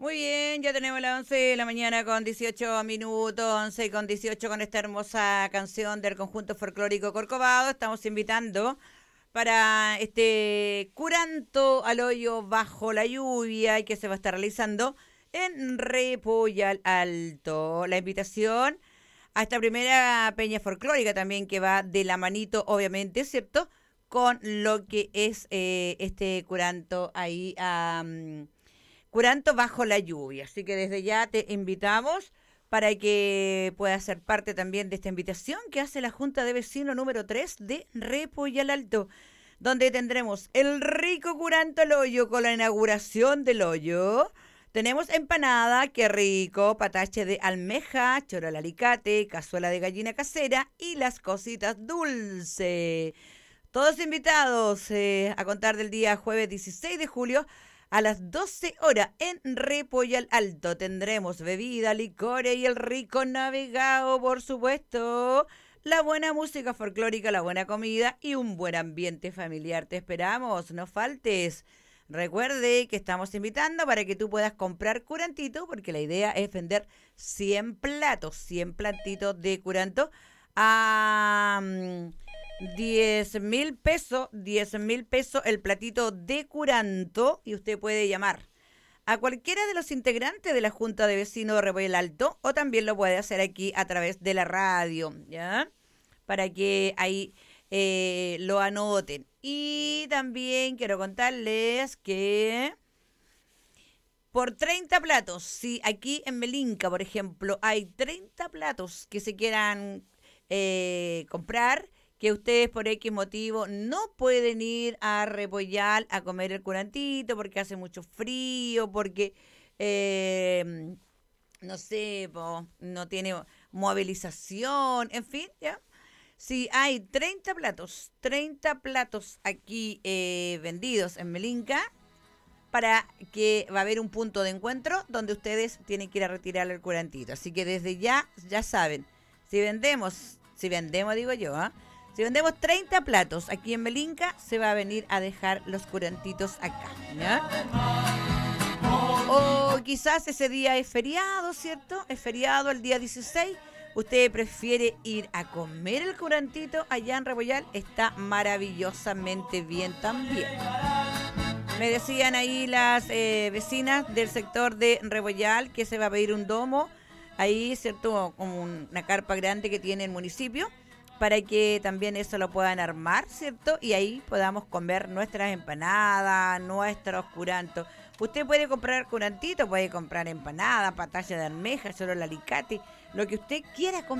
Muy bien, ya tenemos las 11 de la mañana con 18 minutos, 11 con 18 con esta hermosa canción del conjunto folclórico Corcovado. Estamos invitando para este curanto al hoyo bajo la lluvia y que se va a estar realizando en Repollal Alto. La invitación a esta primera peña folclórica también que va de la manito, obviamente, ¿cierto? Con lo que es este curanto ahí Curanto bajo la lluvia. Así que desde ya te invitamos para que puedas ser parte también de esta invitación que hace la Junta de Vecinos número 3 de Repollal Alto, donde tendremos el rico curanto al hoyo con la inauguración del hoyo. Tenemos empanada, qué rico, patache de almeja, choro al alicate, cazuela de gallina casera y las cositas dulces. Todos invitados a contar del día jueves 16 de julio a las 12 horas en Repollal Alto. Tendremos bebida, licores y el rico navegado, por supuesto. La buena música folclórica, la buena comida y un buen ambiente familiar. Te esperamos, no faltes. Recuerde que estamos invitando para que tú puedas comprar curantito, porque la idea es vender 100 platos, 100 platitos de curanto a 10.000 pesos, 10.000 pesos el platito de curanto y usted puede llamar a cualquiera de los integrantes de la Junta de Vecinos de Repollal Alto o también lo puede hacer aquí a través de la radio, ¿ya? Para que ahí lo anoten. Y también quiero contarles que por 30 platos, si aquí en Melinca, por ejemplo, hay 30 platos que se quieran comprar, que ustedes por X motivo no pueden ir a Repollal a comer el curantito porque hace mucho frío, porque eh, no sé, no tiene movilización, en fin, ¿ya? Si hay 30 platos aquí vendidos en Melinca, para que va a haber un punto de encuentro donde ustedes tienen que ir a retirar el curantito. Así que desde ya, ya saben, si vendemos digo yo, ¿ah? Si vendemos 30 platos aquí en Melinca, se va a venir a dejar los curantitos acá, ¿ya? O quizás ese día es feriado, ¿cierto? Es feriado el día 16. Usted prefiere ir a comer el curantito allá en Repollal. Está maravillosamente bien también. Me decían ahí las vecinas del sector de Repollal que se va a pedir un domo, ahí, ¿cierto? Como una carpa grande que tiene el municipio, para que también eso lo puedan armar, ¿cierto? Y ahí podamos comer nuestras empanadas, nuestros curantos. Usted puede comprar curantito, puede comprar empanada, patacha de almeja, solo el alicate, lo que usted quiera comer.